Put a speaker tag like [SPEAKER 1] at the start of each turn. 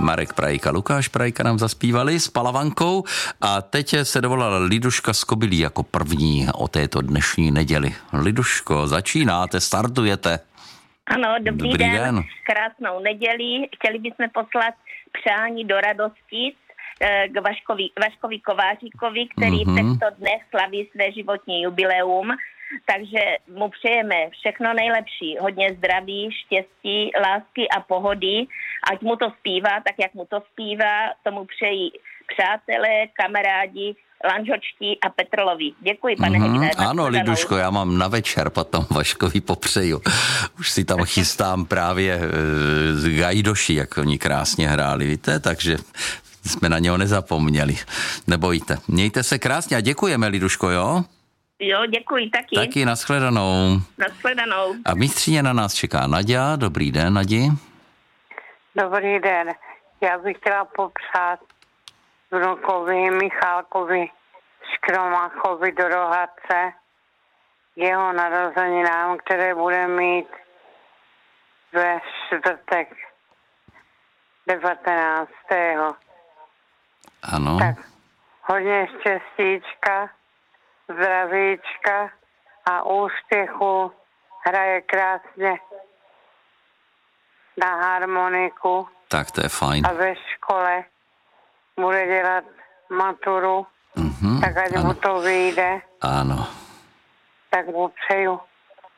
[SPEAKER 1] Marek Prajka, Lukáš Prajka nám zaspívali s Palavankou a teď se dovolala Liduška z Kobylí jako první o této dnešní neděli. Liduško, začínáte, startujete.
[SPEAKER 2] Ano, dobrý den. Krásnou neděli. Chtěli bychom poslat přání do radosti k Vaškovi Kováříkovi, který v těchto dnech slaví své životní jubileum. Takže mu přejeme všechno nejlepší, hodně zdraví, štěstí, lásky a pohody. Ať mu to zpívá, tak jak mu to zpívá, tomu přejí přátelé, kamarádi, Lanžočtí a Petrolovi. Děkuji, pane Hegner.
[SPEAKER 1] Ano, Liduško, já mám na večer potom Vaškovi popřeju. Už si tam chystám právě z Gajdoši, jak oni krásně hráli, víte, takže jsme na něho nezapomněli. Nebojte. Mějte se krásně a děkujeme, Liduško, jo?
[SPEAKER 2] Jo, děkuji taky.
[SPEAKER 1] Taky, nashledanou.
[SPEAKER 2] Nashledanou.
[SPEAKER 1] A v Mistříně na nás čeká Naďa. Dobrý den, Nadi.
[SPEAKER 3] Dobrý den. Já bych chtěla popřát vnukovi Michálkovi Škromachovi do Rohatce jeho narozeninám, které bude mít ve čtvrtek 19.
[SPEAKER 1] Ano.
[SPEAKER 3] Tak hodně štěstíčka, zdravíčka a úspěchu. Hraje krásně na harmoniku.
[SPEAKER 1] Tak to je fajn.
[SPEAKER 3] A ve škole bude dělat maturu, tak ať mu to vyjde.
[SPEAKER 1] Ano.
[SPEAKER 3] Tak mu přeju